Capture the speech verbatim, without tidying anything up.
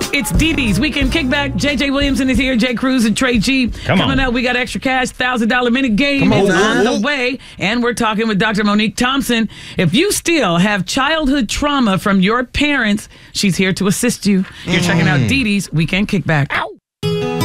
It's Dee Dee's Weekend Kickback. J J Williamson is here. Jay Cruz and Trey G. Come Coming on. up, we got extra cash, one thousand dollars minute game Come on, is on girl. the way. And we're talking with Doctor Monique Thompson. If you still have childhood trauma from your parents, she's here to assist you. You're checking out Dee Dee's Weekend Kickback. Ow.